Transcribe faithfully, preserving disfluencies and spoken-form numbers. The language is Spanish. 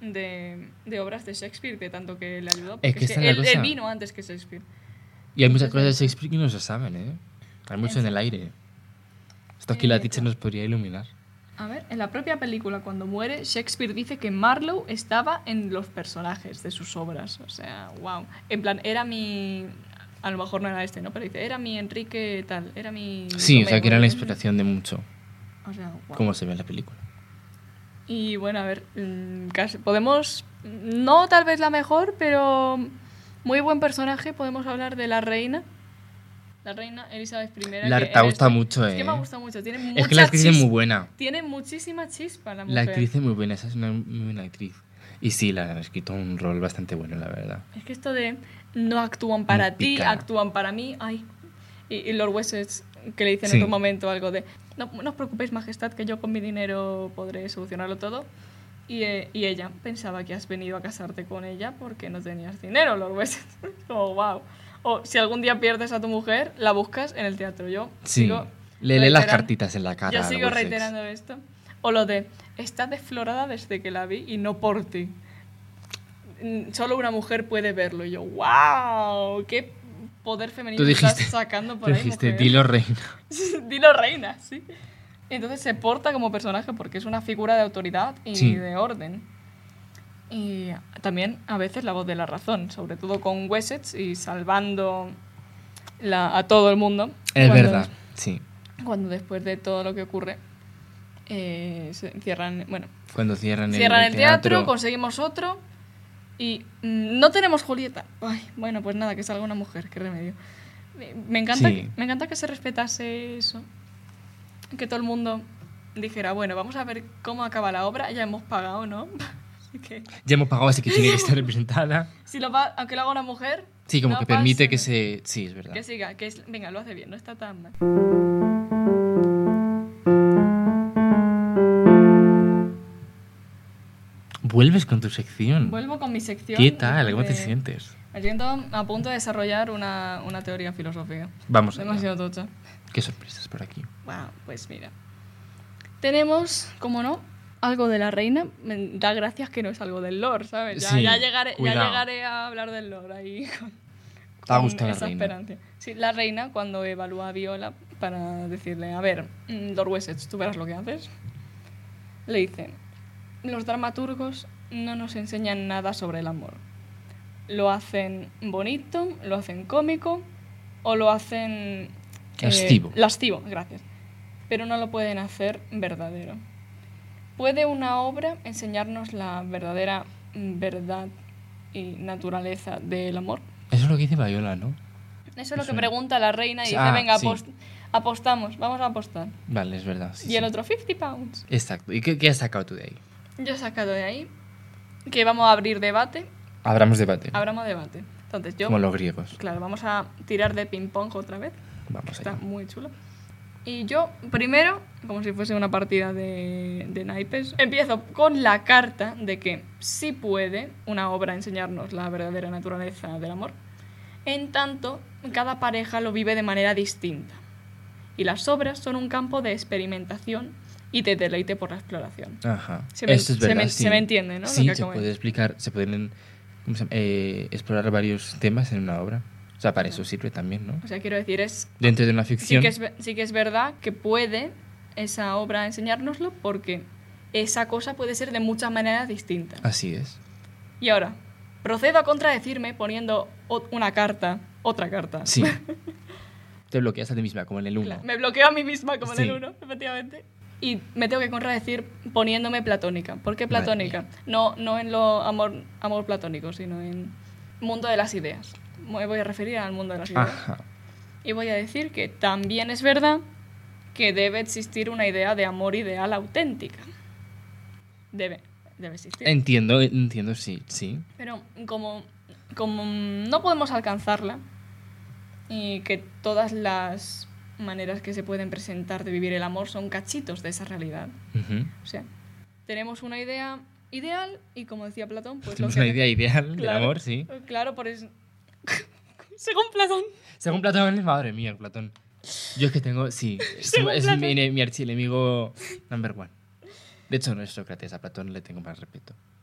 de, de obras de Shakespeare, de tanto que le ayudó. Es que es esta que es la él, cosa. él vino antes que Shakespeare. Y hay muchas cosas de Shakespeare que no se saben, ¿eh? Hay mucho en el aire. Esto aquí la Eh, teacher claro. nos podría iluminar. A ver, en la propia película, cuando muere, Shakespeare dice que Marlowe estaba en los personajes de sus obras. O sea, wow. En plan, era mi... A lo mejor no era este, ¿no? Pero dice, era mi Enrique tal, era mi... Sí, o sea, Romeo, que era la ¿no? inspiración de mucho, O sea, wow. como se ve en la película. Y bueno, a ver, mm, casi- podemos... No tal vez la mejor, pero muy buen personaje. Podemos hablar de la reina. La reina Elizabeth I. La, que te ha en gustado este- mucho, ¿eh? Es que me ha gustado mucho. Tiene Es mucha que la actriz es chis- muy buena. Tiene muchísima chispa la La mujer. actriz es muy buena, esa es una muy buena actriz. Y sí, la han escrito un rol bastante bueno, la verdad. Es que esto de no actúan para Muy ti, pícara. actúan para mí. Ay. Y, y Lord Wessex, que le dice en Sí. otro momento algo de: no, no os preocupéis, majestad, que yo con mi dinero podré solucionarlo todo. Y, eh, y ella pensaba que has venido a casarte con ella porque no tenías dinero, Lord Wessex. Como, wow. O si algún día pierdes a tu mujer, la buscas en el teatro. Yo Sí, sigo le lee las reiteran- cartitas en la cara. Yo a sigo Wessex. reiterando esto. O lo de: está desflorada desde que la vi y no por ti. Mm, Solo una mujer puede verlo. Y yo, wow, qué poder femenino Tú dijiste, estás sacando por tú ahí, dijiste, mujer. dilo reina. Dilo reina, sí. Entonces se porta como personaje porque es una figura de autoridad y Sí. de orden. Y también a veces la voz de la razón, sobre todo con Wessex y salvando la- a todo el mundo. Es cuando- verdad, sí. Cuando después de todo lo que ocurre eh, se cierran, bueno, Cuando cierran, cierran el, el teatro, conseguimos otro y mm, no tenemos Julieta. Ay, bueno, pues nada, que salga una mujer, qué remedio. Me- Me encanta, Sí. que, me encanta que se respetase eso. Que todo el mundo dijera, bueno, vamos a ver cómo acaba la obra, ya hemos pagado, ¿no? Así que, Ya hemos pagado, así que tiene que estar representada. si lo va, aunque lo haga una mujer, Sí, como no que permite pasa que nada. se... Sí, es verdad. Que siga, que es, venga, lo hace bien, no está tan mal. Vuelves con tu sección. Vuelvo con mi sección. ¿Qué tal? después ¿Cómo te de- sientes? Me siento a punto de desarrollar una, una teoría filosófica. Vamos allá. Demasiado tocha. Qué sorpresas por aquí. Wow, pues mira. Tenemos, como no, algo de la reina. Me da gracias que no es algo del lore, ¿sabes? Ya, Sí, ya, llegaré, ya cuidado. llegaré a hablar del lore ahí con, ¿Te ha con gustado la esa reina? esperanza. Sí, la reina, cuando evalúa a Viola para decirle, a ver, mm, Lord Wessex, tú verás lo que haces, le dice, los dramaturgos no nos enseñan nada sobre el amor. Lo hacen bonito, lo hacen cómico o lo hacen... eh, Lascivo. lascivo, gracias. Pero no lo pueden hacer verdadero. ¿Puede una obra enseñarnos la verdadera mm, verdad y naturaleza del amor? Eso es lo que dice Viola, ¿no? Eso es lo Eso que es. pregunta la reina y Sí, dice, ah, venga, sí. apost- apostamos, vamos a apostar. Vale, es verdad. sí, y el sí. otro, cincuenta pounds. Exacto. ¿Y qué, qué has sacado tú de ahí? Yo he sacado de ahí que vamos a abrir debate. Abramos debate. Abramos debate. Entonces yo, Como los griegos. claro, vamos a tirar de ping-pong otra vez. Vamos Está allá. muy chulo. Y yo, primero, como si fuese una partida de, de naipes, empiezo con la carta de que sí puede una obra enseñarnos la verdadera naturaleza del amor, en tanto cada pareja lo vive de manera distinta. Y las obras son un campo de experimentación y de deleite por la exploración. Ajá. Se me- Esto es se verdad, me- sí. se me entiende, ¿no? Lo Sí, que se acabo de- puede explicar, se pueden ¿cómo se llama? Eh, explorar varios temas en una obra. O sea, para eso sirve también, ¿no? O sea, quiero decir, es Dentro de una sí ficción. que, es, ve- sí que es verdad que puede esa obra enseñárnoslo porque esa cosa puede ser de muchas maneras distintas. Así es. Y ahora, procedo a contradecirme poniendo o- una carta, otra carta. Sí. Te bloqueas a ti misma, como en el uno. Claro, me bloqueo a mí misma como en Sí. el uno, efectivamente. Y me tengo que contradecir poniéndome platónica. ¿Por qué Madre platónica? No, no en lo amor, amor platónico, sino en mundo de las ideas. Me voy a referir al mundo de las ideas. Ajá. Y voy a decir que también es verdad que debe existir una idea de amor ideal auténtica. Debe, debe existir. Entiendo, entiendo, sí, sí. Pero como, como no podemos alcanzarla y que todas las maneras que se pueden presentar de vivir el amor son cachitos de esa realidad. Ujú. O sea, tenemos una idea ideal y como decía Platón, pues Tenemos lo una que... idea ideal del Claro, amor, sí. Claro, por eso... Según Platón. Según Platón, madre mía, Platón. Yo es que tengo, sí, es, Según es Platón. mi, mi archienemigo number one. De hecho, no es Sócrates, a Platón le tengo más respeto.